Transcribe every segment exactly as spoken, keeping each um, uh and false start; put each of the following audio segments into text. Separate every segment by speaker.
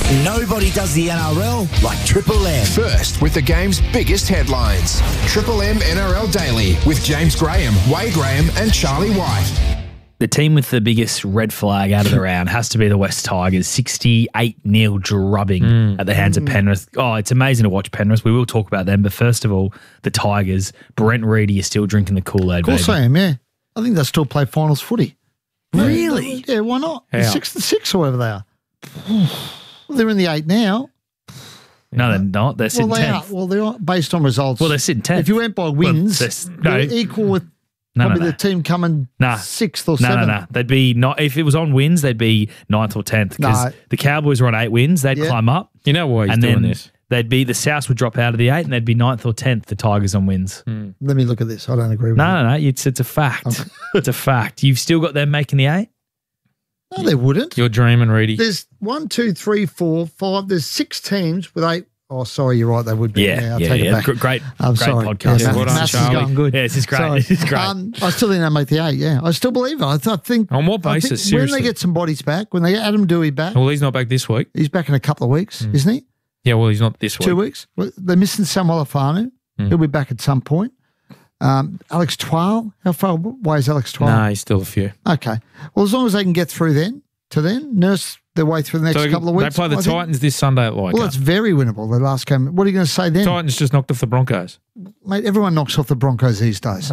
Speaker 1: Nobody does the N R L like Triple M.
Speaker 2: First, with the game's biggest headlines. Triple M N R L Daily with James Graham, Wade Graham and Charlie White.
Speaker 3: The team with the biggest red flag out of the round has to be the West Tigers. sixty-eight nil drubbing mm. at the hands of Penrith. Oh, it's amazing to watch Penrith. We will talk about them. But first of all, the Tigers. Brent Reedy is still drinking the Kool-Aid,
Speaker 4: Of course
Speaker 3: baby.
Speaker 4: I am, yeah. I think they still play finals footy.
Speaker 3: Really?
Speaker 4: Yeah, why not?
Speaker 3: How?
Speaker 4: Six to six or whatever they are. Well, they're in the eight now.
Speaker 3: No, they're not. They're
Speaker 4: Well,
Speaker 3: sitting
Speaker 4: they
Speaker 3: tenth.
Speaker 4: are. Well, they are based on results.
Speaker 3: Well, they're sitting tenth.
Speaker 4: If you went by wins,
Speaker 3: Well, they're- no.
Speaker 4: they're equal with
Speaker 3: No, no,
Speaker 4: probably
Speaker 3: no.
Speaker 4: the team coming
Speaker 3: Nah.
Speaker 4: sixth or
Speaker 3: No, no,
Speaker 4: seventh.
Speaker 3: no. They'd be not if it was on wins. They'd be ninth or tenth because
Speaker 4: No.
Speaker 3: the Cowboys were on eight wins. They'd
Speaker 4: Yeah.
Speaker 3: climb up.
Speaker 5: You know why he's
Speaker 3: and
Speaker 5: doing
Speaker 3: then
Speaker 5: this?
Speaker 3: They'd be the South would drop out of the eight, and they'd be ninth or tenth. The Tigers on wins.
Speaker 5: Mm.
Speaker 4: Let me look at this. I don't agree with
Speaker 3: No,
Speaker 4: that.
Speaker 3: no, no. It's it's a fact. It's a fact. You've still got them making the eight.
Speaker 4: No, they wouldn't.
Speaker 5: You're dreaming, Reedy.
Speaker 4: There's one, two, three, four, five. There's six teams with eight. Oh, sorry, you're right. They would be.
Speaker 3: Yeah,
Speaker 4: I'll
Speaker 3: yeah,
Speaker 4: take
Speaker 3: yeah.
Speaker 4: it back.
Speaker 3: Gr- Great,
Speaker 4: I'm
Speaker 3: great
Speaker 4: sorry.
Speaker 3: podcast.
Speaker 4: Yeah,
Speaker 5: well done,
Speaker 4: Mass is
Speaker 5: Charlie.
Speaker 4: going good.
Speaker 3: Yeah, this is great.
Speaker 4: Sorry.
Speaker 3: This is great.
Speaker 4: Um, I still think they make the eight, yeah. I still believe it. I, th- I think.
Speaker 5: On what
Speaker 4: I think
Speaker 5: basis?
Speaker 4: When
Speaker 5: Seriously?
Speaker 4: they get some bodies back, when they get Adam Dewey back,
Speaker 5: Well, he's not back this week.
Speaker 4: he's back in a couple of weeks,
Speaker 3: Hmm.
Speaker 4: isn't he?
Speaker 5: Yeah, well, he's not this week.
Speaker 4: Two weeks. Well, they're missing Samuel Afanu.
Speaker 5: Hmm.
Speaker 4: He'll be back at some point. Um, Alex Twal. How far away is Alex Twal?
Speaker 5: No, he's still a few.
Speaker 4: Okay. Well, as long as they can get through then, to then, nurse their way through the next
Speaker 5: So
Speaker 4: couple of
Speaker 5: they
Speaker 4: weeks.
Speaker 5: play the
Speaker 4: I think-
Speaker 5: Titans this Sunday at Leica.
Speaker 4: Well, it's very winnable, the last game. What are you going to say then?
Speaker 5: Titans just knocked off the Broncos.
Speaker 4: Mate, everyone knocks off the Broncos these days.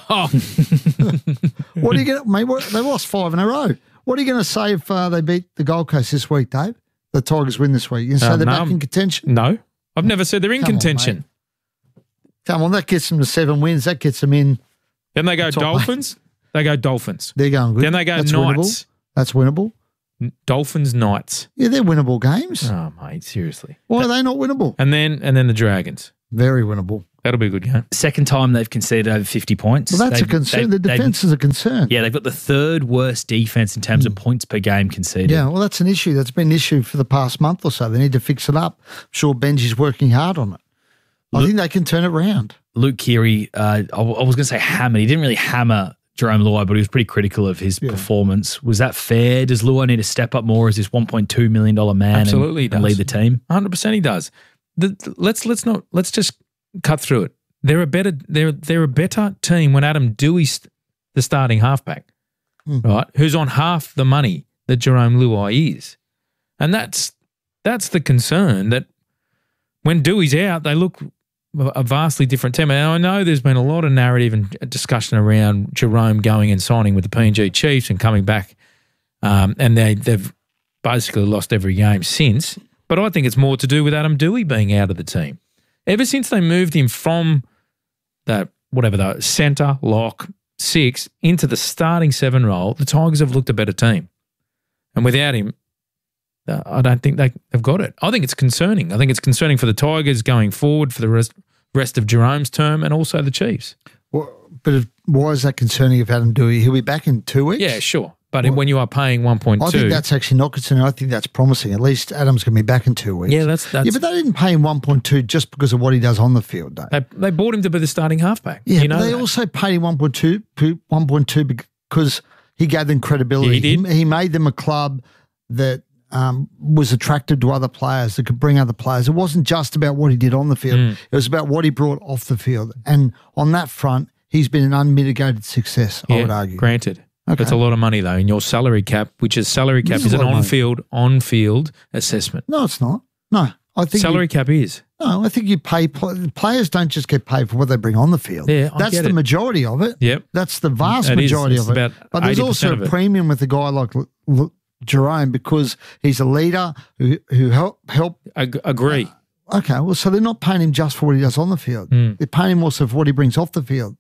Speaker 4: What are you going to, mate, what, they lost five in a row. What are you going to say if uh, they beat the Gold Coast this week, Dave? The Tigers win this week. You going to say
Speaker 5: Um,
Speaker 4: they're
Speaker 5: no,
Speaker 4: back
Speaker 5: I'm-
Speaker 4: in contention?
Speaker 5: No, I've never said they're in
Speaker 4: Come on,
Speaker 5: contention.
Speaker 4: mate. Come on, that gets them to seven wins. That gets them in.
Speaker 5: Then they go
Speaker 4: Top
Speaker 5: Dolphins. They go Dolphins.
Speaker 4: They're going good.
Speaker 5: Then they go
Speaker 4: That's
Speaker 5: Knights.
Speaker 4: winnable. That's winnable.
Speaker 5: Dolphins, Knights.
Speaker 4: Yeah, they're winnable games.
Speaker 5: Oh, mate, seriously.
Speaker 4: Why are they not winnable?
Speaker 5: And then and then the Dragons.
Speaker 4: Very winnable.
Speaker 5: That'll be a good game.
Speaker 3: Second time they've conceded over fifty points.
Speaker 4: Well, that's
Speaker 3: They've-
Speaker 4: a concern.
Speaker 3: they've-
Speaker 4: The
Speaker 3: they've-
Speaker 4: defence is a concern.
Speaker 3: Yeah, they've got the third worst defense in terms of points per game conceded.
Speaker 4: Yeah, well, that's an issue. That's been an issue for the past month or so. They need to fix it up. I'm sure Benji's working hard on it. I
Speaker 3: Look-
Speaker 4: think they can turn it around.
Speaker 3: Luke Keary, uh, I, w- I was going to say hammered. He didn't really hammer Jerome Luai, but he was pretty critical of his
Speaker 4: Yeah.
Speaker 3: performance. Was that fair? Does Luai need to step up more as this one point two million dollars man
Speaker 5: Absolutely, he
Speaker 3: and, and
Speaker 5: does.
Speaker 3: lead the team?
Speaker 5: one hundred percent he does. The, let's let's not let's just cut through it. They're a better they're they're a better team when Adam Dewey's the starting halfback,
Speaker 4: Mm.
Speaker 5: right? Who's on half the money that Jerome Luai is, and that's that's the concern that when Dewey's out, they look a vastly different team. And I know there's been a lot of narrative and discussion around Jerome going and signing with the P N G Chiefs and coming back, um, and they they've basically lost every game since. But I think it's more to do with Adam Dewey being out of the team. Ever since they moved him from that, whatever the centre, lock, six, into the starting seven role, the Tigers have looked a better team. And without him, uh, I don't think they, they've got it. I think it's concerning. I think it's concerning for the Tigers going forward for the rest, rest of Jerome's term and also the Chiefs.
Speaker 4: Well, but if, why is that concerning if Adam Dewey? He'll be back in two weeks?
Speaker 5: Yeah, sure. But when you are paying one point two...
Speaker 4: I think that's actually not concerning. I think that's promising. At least Adam's going to be back in two weeks.
Speaker 5: Yeah, that's... that's
Speaker 4: yeah, but they didn't pay him one point two just because of what he does on the field, Dave.
Speaker 5: they, they bought him to be the starting halfback.
Speaker 4: Yeah,
Speaker 5: you know
Speaker 4: but they
Speaker 5: that.
Speaker 4: also paid him one point two, one point two because he gave them credibility.
Speaker 5: Yeah, he did.
Speaker 4: He made them a club that um, was attracted to other players, that could bring other players. It wasn't just about what he did on the field.
Speaker 5: Mm.
Speaker 4: It was about what he brought off the field. And on that front, he's been an unmitigated success, I
Speaker 5: Yeah,
Speaker 4: would argue.
Speaker 5: Granted.
Speaker 4: Okay.
Speaker 5: That's a lot of money, though, in your salary cap, which is salary cap
Speaker 4: This is
Speaker 5: is
Speaker 4: a
Speaker 5: an
Speaker 4: lot of money.
Speaker 5: on-field, on-field assessment.
Speaker 4: No, it's not. No. I think
Speaker 5: Salary
Speaker 4: you,
Speaker 5: cap is.
Speaker 4: no, I think you pay pl- players don't just get paid for what they bring on the field.
Speaker 5: Yeah, I
Speaker 4: that's
Speaker 5: get
Speaker 4: the
Speaker 5: it.
Speaker 4: majority of it.
Speaker 5: Yep.
Speaker 4: That's the vast
Speaker 5: It is.
Speaker 4: majority
Speaker 5: It's
Speaker 4: of it.
Speaker 5: about
Speaker 4: But there's
Speaker 5: eighty
Speaker 4: also
Speaker 5: percent of
Speaker 4: a
Speaker 5: it.
Speaker 4: premium with a guy like L- L- Jerome because he's a leader who who help help.
Speaker 5: Ag- agree.
Speaker 4: Okay, well, so they're not paying him just for what he does on the field.
Speaker 5: Mm.
Speaker 4: They're paying him also for what he brings off the field.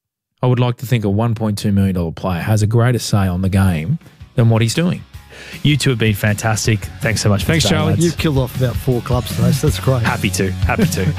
Speaker 5: I would like to think a one point two million dollars player has a greater say on the game than what he's doing.
Speaker 3: You two have been fantastic. Thanks so much for
Speaker 5: Thanks,
Speaker 3: today,
Speaker 5: Charlie.
Speaker 3: lads.
Speaker 4: You've killed off about four clubs today, so that's great.
Speaker 3: Happy to. Happy to.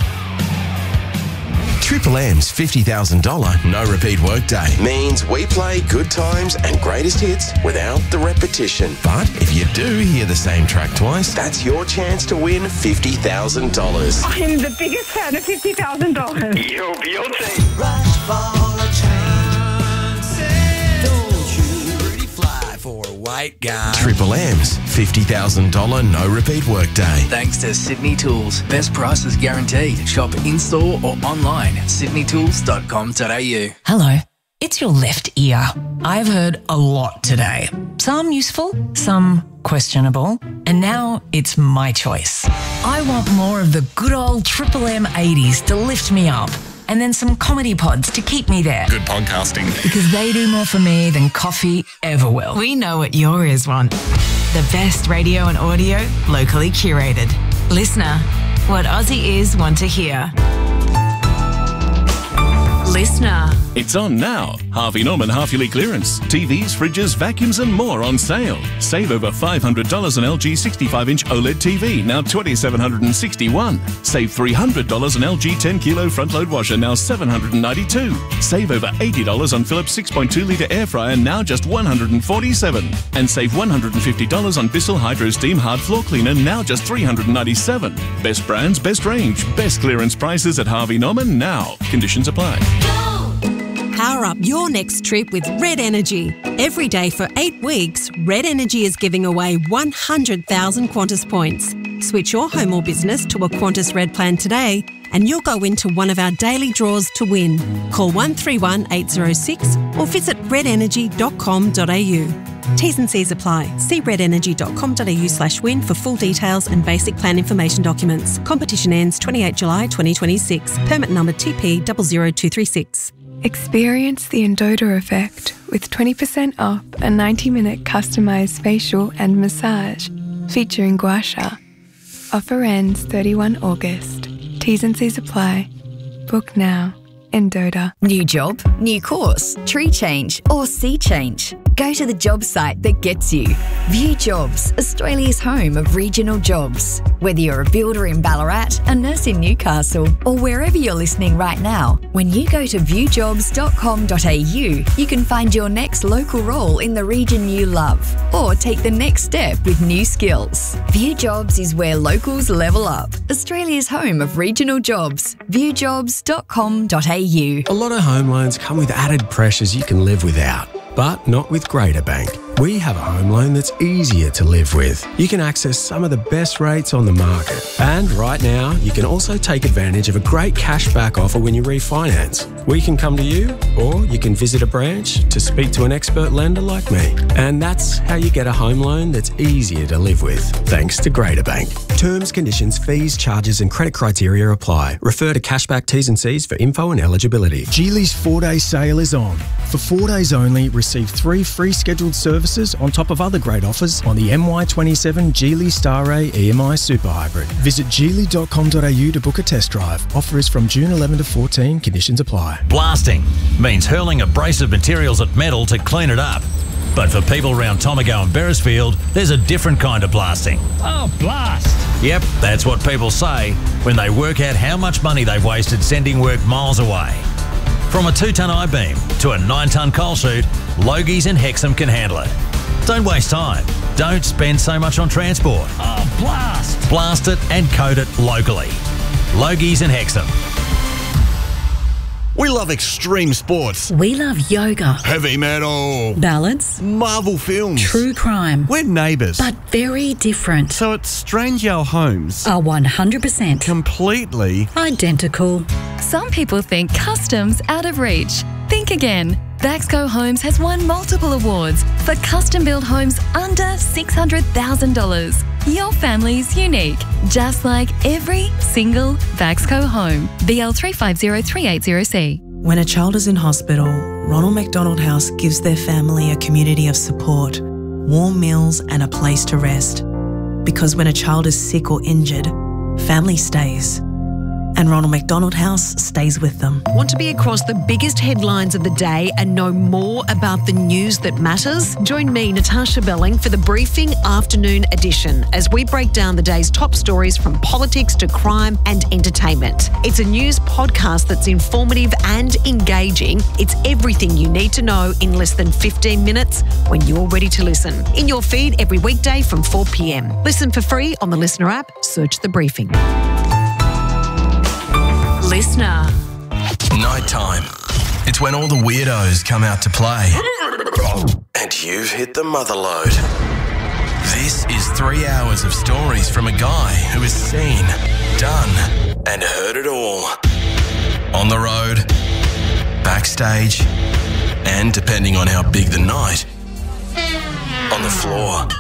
Speaker 1: Triple M's fifty thousand dollars no repeat workday means we play good times and greatest hits without the repetition. But if you do hear the same track twice, that's your chance to win fifty thousand dollars.
Speaker 6: I'm the biggest fan of fifty thousand dollars.
Speaker 1: Yo, Beyonce.
Speaker 7: Rush for a chance. Don't you really fly for a while.
Speaker 1: late, guy. Triple M's fifty thousand dollars no repeat workday.
Speaker 7: Thanks to Sydney Tools. Best prices guaranteed. Shop in-store or online. sydney tools dot com dot a u.
Speaker 8: Hello. It's your left ear. I've heard a lot today. Some useful, some questionable, and now it's my choice. I want more of the good old Triple M eighties to lift me up, and then some comedy pods to keep me there.
Speaker 9: Good podcasting.
Speaker 8: Because they do more for me than coffee ever will.
Speaker 10: We know what your ears want. The best radio and audio, locally curated. Listener, what Aussie ears want to hear. Listener.
Speaker 9: It's on now. Harvey Norman half-yearly clearance. T Vs, fridges, vacuums and more on sale. Save over five hundred dollars on L G sixty-five inch OLED T V, now two thousand seven hundred sixty-one dollars. Save three hundred dollars on L G ten kilo front-load washer, now seven hundred ninety-two dollars. Save over eighty dollars on Philips six point two litre air fryer, now just one hundred forty-seven dollars. And save one hundred fifty dollars on Bissell Hydro Steam Hard Floor Cleaner, now just three hundred ninety-seven dollars. Best brands, best range, best clearance prices at Harvey Norman now. Conditions apply.
Speaker 11: Power up your next trip with Red Energy. Every day for eight weeks, Red Energy is giving away one hundred thousand Qantas points. Switch your home or business to a Qantas Red plan today and you'll go into one of our daily draws to win. Call one three one eight zero six or visit red energy dot com dot a u. T's and C's apply. See red energy dot com dot a u slash win for full details and basic plan information documents. Competition ends twenty-eighth of July twenty twenty-six. Permit number T P zero zero two three six.
Speaker 12: Experience the Endota effect with twenty percent off a ninety minute customised facial and massage featuring gua sha. Offer ends thirty-first of August. T's and C's apply. Book now. Endota.
Speaker 13: New job, new course, tree change or sea change. Go to the job site that gets you. View Jobs, Australia's home of regional jobs. Whether you're a builder in Ballarat, a nurse in Newcastle or wherever you're listening right now, when you go to view jobs dot com dot a u, you can find your next local role in the region you love or take the next step with new skills. View Jobs is where locals level up. Australia's home of regional jobs. view jobs dot com dot a u.
Speaker 14: A lot of home loans come with added pressures you can live without, but not with Greater Bank. We have a home loan that's easier to live with. You can access some of the best rates on the market. And right now, you can also take advantage of a great cashback offer when you refinance. We can come to you, or you can visit a branch to speak to an expert lender like me. And that's how you get a home loan that's easier to live with, thanks to Greater Bank. Terms, conditions, fees, charges and credit criteria apply. Refer to Cashback T's and C's for info and eligibility.
Speaker 15: Geely's four-day sale is on. For four days only, receive three free scheduled services on top of other great offers on the M Y twenty-seven Geely Star A E M I Super Hybrid. Visit geely dot com dot a u to book a test drive. Offer is from June eleventh to fourteenth. Conditions apply.
Speaker 16: Blasting means hurling abrasive materials at metal to clean it up. But for people around Tomago and Beresfield, there's a different kind of blasting.
Speaker 3: Oh, blast!
Speaker 16: Yep, that's what people say when they work out how much money they've wasted sending work miles away. From a two-tonne I-beam to a nine-tonne coal chute, Logies and Hexham can handle it. Don't waste time. Don't spend so much on transport.
Speaker 3: Oh, blast!
Speaker 16: Blast it and coat it locally. Logies and Hexham.
Speaker 17: We love extreme sports.
Speaker 18: We love yoga.
Speaker 17: Heavy metal.
Speaker 18: Ballads.
Speaker 17: Marvel films.
Speaker 18: True crime.
Speaker 17: We're neighbours.
Speaker 18: But very different.
Speaker 17: So at Strange Our Homes
Speaker 18: are one hundred percent
Speaker 17: completely
Speaker 18: identical.
Speaker 19: Some people think custom's out of reach. Think again. Baxco Homes has won multiple awards for custom-built homes under six hundred thousand dollars. Your family's unique, just like every single Baxco home. B L three five zero three eight zero C.
Speaker 20: When a child is in hospital, Ronald McDonald House gives their family a community of support, warm meals and a place to rest. Because when a child is sick or injured, family stays. And Ronald McDonald House stays with them.
Speaker 11: Want to be across the biggest headlines of the day and know more about the news that matters? Join me, Natasha Belling, for the Briefing Afternoon Edition as we break down the day's top stories from politics to crime and entertainment. It's a news podcast that's informative and engaging. It's everything you need to know in less than fifteen minutes when you're ready to listen. In your feed every weekday from four p m. Listen for free on the Listener app. Search The Briefing.
Speaker 10: Listener.
Speaker 1: Nighttime. It's when all the weirdos come out to play. And you've hit the mother load. This is three hours of stories from a guy who has seen, done, and heard it all. On the road, backstage, and depending on how big the night, on the floor.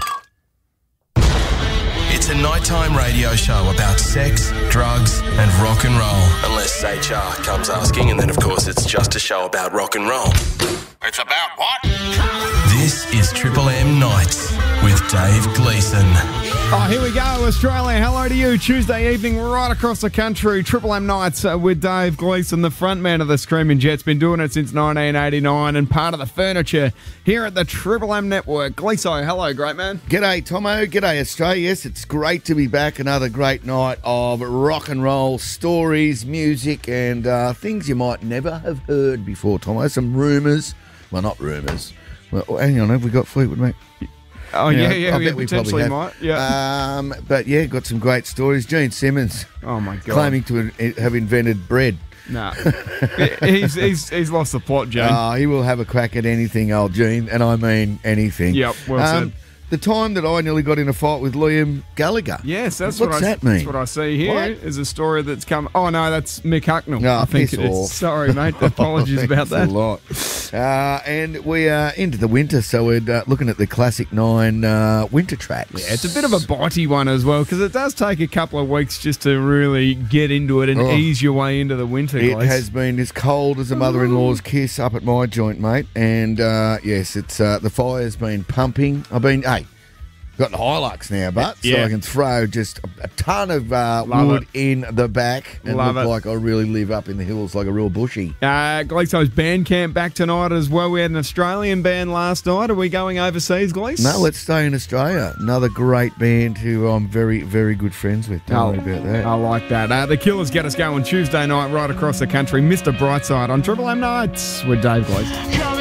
Speaker 1: It's a nighttime radio show about sex, drugs, and rock and roll. Unless H R comes asking, and then, of course, it's just a show about rock and roll.
Speaker 21: It's about what?
Speaker 1: This is Triple M Nights with Dave Gleeson.
Speaker 22: Oh, here we go, Australia. Hello to you. Tuesday evening, right across the country. Triple M Nights uh, with Dave Gleeson, the front man of the Screaming Jets. Been doing it since nineteen eighty-nine and part of the furniture here at the Triple M Network. Gleeso, hello, great man.
Speaker 23: G'day, Tomo. G'day, Australia. Yes, it's great to be back. Another great night of rock and roll stories, music, and uh, things you might never have heard before, Tomo. Some rumours. Well, not rumours. Well, hang on, have we got Fleetwood Mac?
Speaker 22: Oh, yeah, yeah,
Speaker 23: I
Speaker 22: we
Speaker 23: bet we
Speaker 22: potentially
Speaker 23: probably
Speaker 22: might.
Speaker 23: have.
Speaker 22: Yeah.
Speaker 23: Um, but yeah, got some great stories. Gene Simmons.
Speaker 22: Oh, my God.
Speaker 23: Claiming to have invented bread.
Speaker 22: No. he's, he's, he's lost the plot, Gene.
Speaker 23: Oh, he will have a crack at anything, old Gene, and I mean anything.
Speaker 22: Yep, well
Speaker 23: um,
Speaker 22: said.
Speaker 23: The time that I nearly got in a fight with Liam Gallagher.
Speaker 22: Yes, that's
Speaker 23: What's
Speaker 22: what I,
Speaker 23: that mean?
Speaker 22: That's what I see here.
Speaker 23: What?
Speaker 22: Is a story that's come. Oh no, that's Mick Hucknall.
Speaker 23: No,
Speaker 22: I think
Speaker 23: piss
Speaker 22: it
Speaker 23: off.
Speaker 22: is. Sorry, mate. Apologies about that.
Speaker 23: A lot. Uh, and we are into the winter, so we're uh, looking at the classic nine uh, winter tracks.
Speaker 22: Yeah, it's a bit of a bitey one as well because it does take a couple of weeks just to really get into it and
Speaker 23: Oh.
Speaker 22: ease your way into the winter.
Speaker 23: It
Speaker 22: Glees.
Speaker 23: has been as cold as a mother-in-law's kiss up at my joint, mate. And uh, yes, it's uh, the fire's been pumping. I've been, hey, got the Hilux now, but so
Speaker 22: Yeah.
Speaker 23: I can throw just a, a ton of uh,
Speaker 22: Love
Speaker 23: wood
Speaker 22: it.
Speaker 23: in the back and
Speaker 22: Love
Speaker 23: look
Speaker 22: it.
Speaker 23: like I really live up in the hills like a real bushy.
Speaker 22: Uh, Gleeso's band camp back tonight as well. We had an Australian band last night. Are we going overseas, Glees?
Speaker 23: No, let's stay in Australia. Another great band who I'm very, very good friends with. Don't worry about that.
Speaker 22: I like that. Uh, the Killers get us going Tuesday night right across the country. Mister Brightside on Triple M Nights with Dave Glees.